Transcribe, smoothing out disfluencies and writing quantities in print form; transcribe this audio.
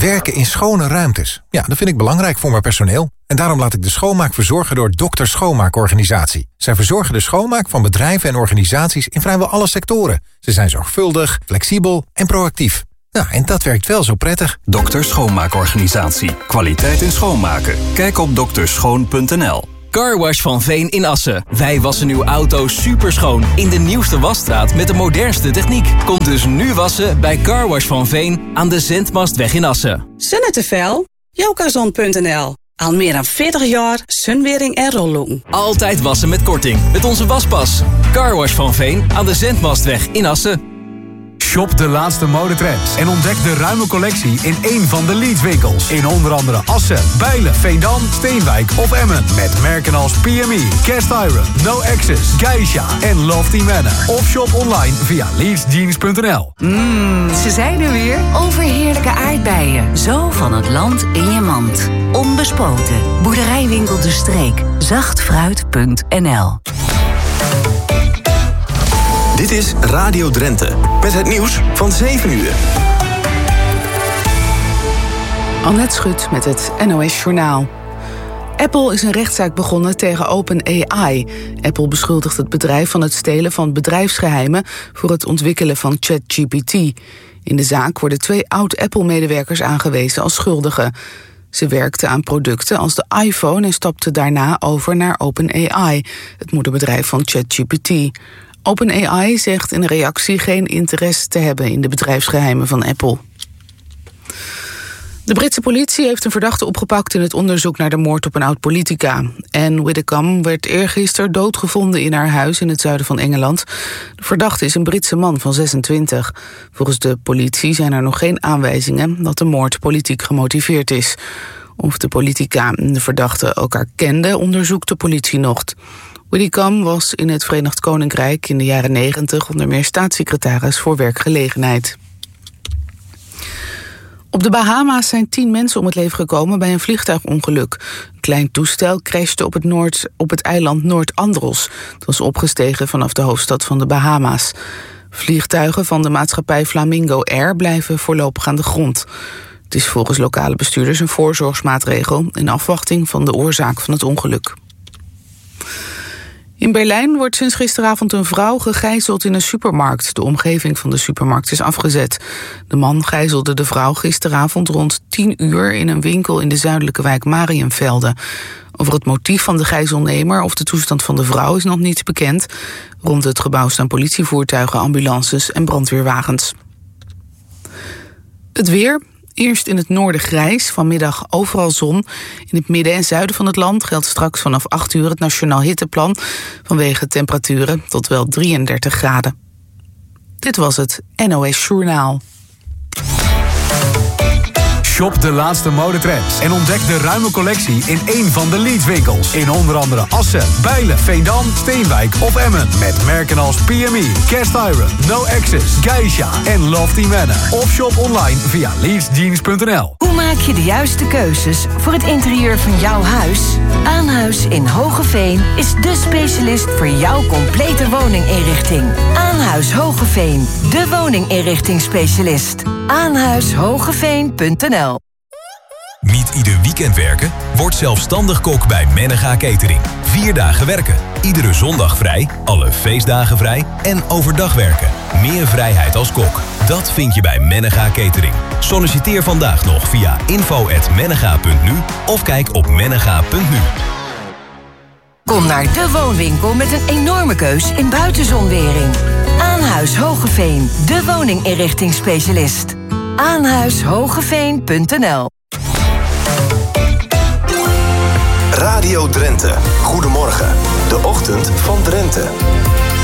Werken in schone ruimtes. Ja, dat vind ik belangrijk voor mijn personeel. En daarom laat ik de schoonmaak verzorgen door Dr. Schoonmaakorganisatie. Zij verzorgen de schoonmaak van bedrijven en organisaties in vrijwel alle sectoren. Ze zijn zorgvuldig, flexibel en proactief. Nou, en dat werkt wel zo prettig. Dr. Schoonmaakorganisatie. Kwaliteit in schoonmaken. Kijk op drschoon.nl. Carwash van Veen in Assen. Wij wassen uw auto superschoon in de nieuwste wasstraat met de modernste techniek. Kom dus nu wassen bij Carwash van Veen aan de Zendmastweg in Assen. Zonnetevel? Jokazon.nl. Al meer dan 40 jaar sunwering en rolloen. Altijd wassen met korting met onze waspas. Carwash van Veen aan de Zendmastweg in Assen. Shop de laatste modetrends en ontdek de ruime collectie in één van de Leeds-winkels. In onder andere Assen, Bijlen, Veendam, Steenwijk of Emmen. Met merken als PME, Cast Iron, No Access, Geisha en Lofty Manor. Of shop online via leedsjeans.nl. Ze zijn er weer. Overheerlijke aardbeien. Zo van het land in je mand. Onbespoten. Boerderijwinkel De Streek. Zachtfruit.nl. Dit is Radio Drenthe, met het nieuws van 7 uur. Annette Schut met het NOS Journaal. Apple is een rechtszaak begonnen tegen OpenAI. Apple beschuldigt het bedrijf van het stelen van bedrijfsgeheimen voor het ontwikkelen van ChatGPT. In de zaak worden 2 oud-Apple-medewerkers aangewezen als schuldigen. Ze werkten aan producten als de iPhone en stapten daarna over naar OpenAI, het moederbedrijf van ChatGPT. OpenAI zegt in reactie geen interesse te hebben in de bedrijfsgeheimen van Apple. De Britse politie heeft een verdachte opgepakt in het onderzoek naar de moord op een oud-politica. Anne Widdecombe werd eergisteren doodgevonden in haar huis in het zuiden van Engeland. De verdachte is een Britse man van 26. Volgens de politie zijn er nog geen aanwijzingen dat de moord politiek gemotiveerd is. Of de politica en de verdachte elkaar kenden, onderzoekt de politie nog. Widdecombe was in het Verenigd Koninkrijk in de jaren 90 onder meer staatssecretaris voor werkgelegenheid. Op de Bahama's zijn 10 mensen om het leven gekomen bij een vliegtuigongeluk. Een klein toestel crashte op het eiland Noord-Andros. Het was opgestegen vanaf de hoofdstad van de Bahama's. Vliegtuigen van de maatschappij Flamingo Air blijven voorlopig aan de grond. Het is volgens lokale bestuurders een voorzorgsmaatregel in afwachting van de oorzaak van het ongeluk. In Berlijn wordt sinds gisteravond een vrouw gegijzeld in een supermarkt. De omgeving van de supermarkt is afgezet. De man gijzelde de vrouw gisteravond rond 10 uur in een winkel in de zuidelijke wijk Mariënvelde. Over het motief van de gijzelnemer of de toestand van de vrouw is nog niets bekend. Rond het gebouw staan politievoertuigen, ambulances en brandweerwagens. Het weer. Eerst in het noorden grijs, vanmiddag overal zon. In het midden en zuiden van het land geldt straks vanaf 8 uur het Nationaal Hitteplan, vanwege temperaturen tot wel 33 graden. Dit was het NOS Journaal. Shop de laatste modetrends en ontdek de ruime collectie in één van de Leeds-winkels. In onder andere Assen, Bijlen, Veendam, Steenwijk of Emmen. Met merken als PME, Cast Iron, No Access, Geisha en Lofty Manor. Of shop online via leedsjeans.nl. Hoe maak je de juiste keuzes voor het interieur van jouw huis? Aanhuis in Hoogeveen is dé specialist voor jouw complete woninginrichting. Aanhuis Hoogeveen, de woninginrichtingsspecialist. Aanhuishogeveen.nl. Niet ieder weekend werken? Word zelfstandig kok bij Menega Catering. 4 dagen werken, iedere zondag vrij, alle feestdagen vrij en overdag werken. Meer vrijheid als kok, dat vind je bij Menega Catering. Solliciteer vandaag nog via info@menega.nu of kijk op menega.nu. Kom naar de woonwinkel met een enorme keus in buitenzonwering. Aanhuis Hogeveen, de woninginrichtingsspecialist. Aanhuishogeveen.nl. Radio Drenthe. Goedemorgen. De ochtend van Drenthe.